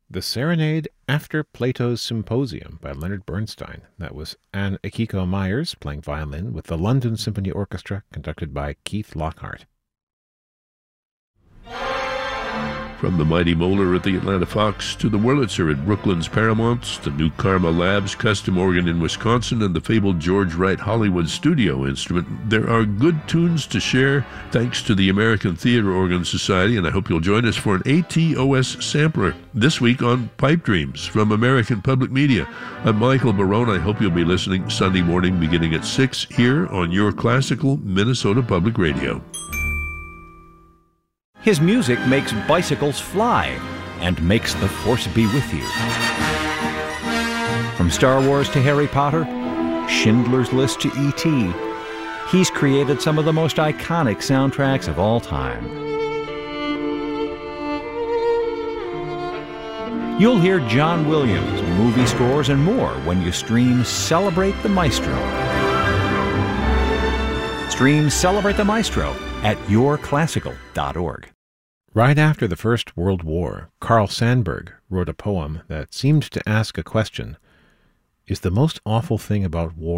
The Serenade After Plato's Symposium by Leonard Bernstein. That was Anne Akiko Myers playing violin with the London Symphony Orchestra conducted by Keith Lockhart. From the Mighty Moeller at the Atlanta Fox to the Wurlitzer at Brooklyn's Paramount, to New Karma Labs custom organ in Wisconsin, and the fabled George Wright Hollywood studio instrument, there are good tunes to share thanks to the American Theater Organ Society, and I hope you'll join us for an ATOS sampler this week on Pipe Dreams from American Public Media. I'm Michael Barone. I hope you'll be listening Sunday morning beginning at 6 here on your classical Minnesota Public Radio. His music makes bicycles fly and makes the Force be with you. From Star Wars to Harry Potter, Schindler's List to E.T., he's created some of the most iconic soundtracks of all time. You'll hear John Williams, movie scores, and more when you stream Celebrate the Maestro. Stream Celebrate the Maestro at yourclassical.org. Right after the First World War, Carl Sandburg wrote a poem that seemed to ask a question: is the most awful thing about war